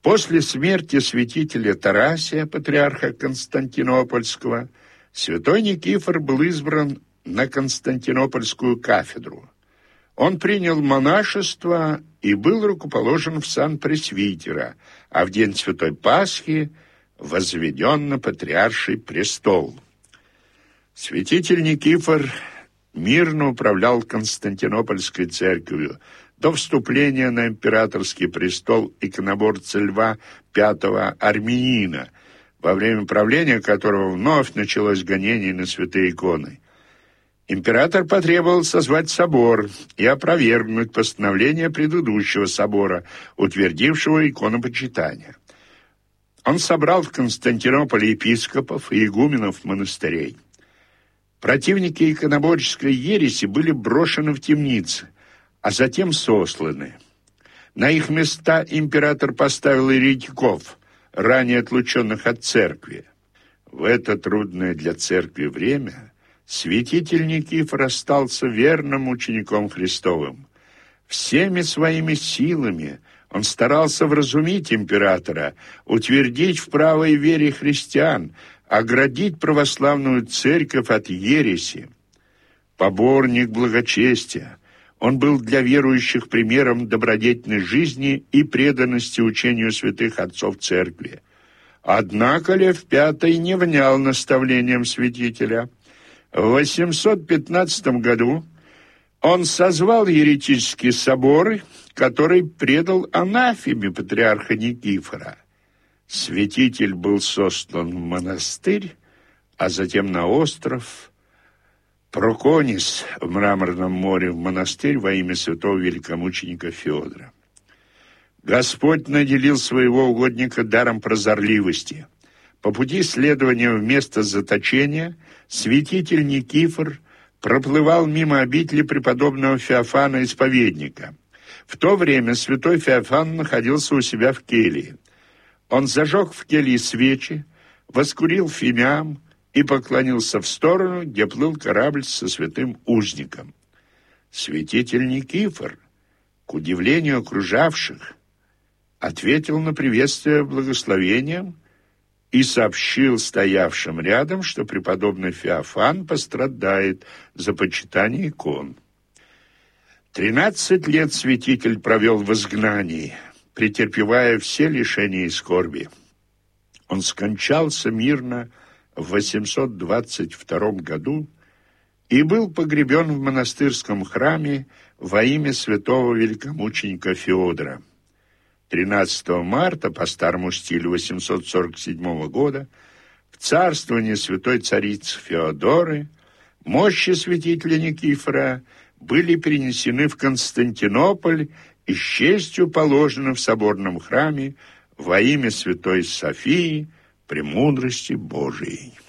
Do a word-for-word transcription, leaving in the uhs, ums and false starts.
После смерти святителя Тарасия, патриарха Константинопольского, святой Никифор был избран на Константинопольскую кафедру. Он принял монашество и был рукоположен в сан пресвитера, а в день Святой Пасхи возведен на патриарший престол. Святитель Никифор мирно управлял Константинопольской церковью до вступления на императорский престол иконоборца Льва Пятого Армянина, во время правления которого вновь началось гонение на святые иконы. Император потребовал созвать собор и опровергнуть постановление предыдущего собора, утвердившего иконопочитание. Он собрал в Константинополе епископов и игуменов монастырей. Противники иконоборческой ереси были брошены в темницы, а затем сосланы. На их места император поставил еретиков, ранее отлученных от церкви. В это трудное для церкви время святитель Никифор остался верным учеником Христовым. Всеми своими силами он старался вразумить императора, утвердить в правой вере христиан, оградить православную церковь от ереси. Поборник благочестия, он был для верующих примером добродетельной жизни и преданности учению святых отцов церкви. Однако Лев Пятый не внял наставлениям святителя. В восемьсот пятнадцатом году он созвал еретический собор, который предал анафеме патриарха Никифора. Святитель был сослан в монастырь, а затем на остров Проконис в Мраморном море, в монастырь во имя святого великомученика Феодора. Господь наделил своего угодника даром прозорливости. По пути следования в место заточения святитель Никифор проплывал мимо обители преподобного Феофана Исповедника. В то время святой Феофан находился у себя в келье. Он зажег в келье свечи, воскурил фимиам и поклонился в сторону, где плыл корабль со святым узником. Святитель Никифор, к удивлению окружавших, ответил на приветствие благословением и сообщил стоявшим рядом, что преподобный Феофан пострадает за почитание икон. Тринадцать лет святитель провел в изгнании, претерпевая все лишения и скорби. Он скончался мирно в восемьсот двадцать втором году и был погребен в монастырском храме во имя святого великомученика Феодора. тринадцатого марта по старому стилю восемьсот сорок седьмого года в царствование святой царицы Феодоры мощи святителя Никифора были перенесены в Константинополь и с честью положены в соборном храме во имя святой Софии, премудрости Божией.